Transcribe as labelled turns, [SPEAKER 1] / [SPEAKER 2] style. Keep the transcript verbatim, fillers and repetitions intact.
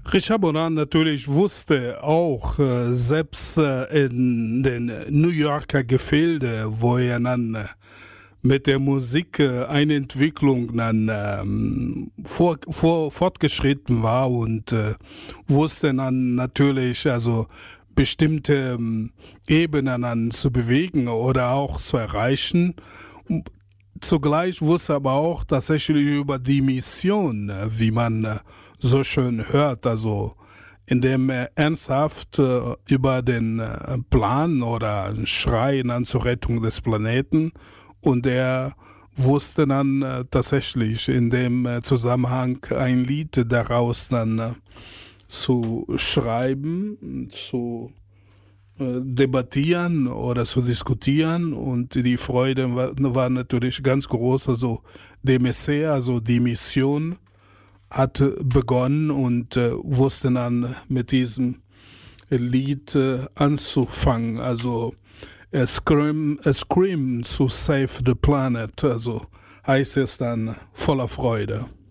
[SPEAKER 1] Richard Bonan natürlich wusste auch, äh, selbst äh, in den New Yorker Gefilde, wo er dann äh, mit der Musik äh, eine Entwicklung dann ähm, vor, vor, fortgeschritten war und äh, wusste dann natürlich, also bestimmte ähm, Ebenen dann zu bewegen oder auch zu erreichen. Zugleich wusste er aber auch tatsächlich über die Mission, äh, wie man äh, so schön hört, also indem er ernsthaft äh, über den äh, Plan oder Schreien an zur Rettung des Planeten und er wusste dann äh, tatsächlich in dem äh, Zusammenhang ein Lied daraus dann äh, zu schreiben, zu äh, debattieren oder zu diskutieren und die Freude war, war natürlich ganz groß, also der Messias, also die Mission hat begonnen und äh, wusste dann mit diesem Lied äh, anzufangen. Also a scream, a scream to save the planet. Also heißt es dann voller Freude.